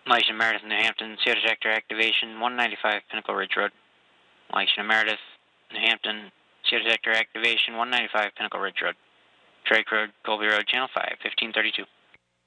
Lycan Meredith, New Hampton, CO detector activation 195 Pinnacle Ridge Road. Lycan Meredith, New Hampton, CO detector activation 195 Pinnacle Ridge Road. Drake Road, Colby Road, Channel 5, 1532.